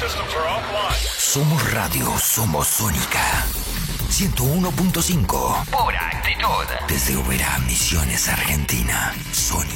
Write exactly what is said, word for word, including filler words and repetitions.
Somos radio, somos Sónica. ciento uno punto cinco. Pura actitud. Desde Oberá, Misiones, Argentina. Sónica.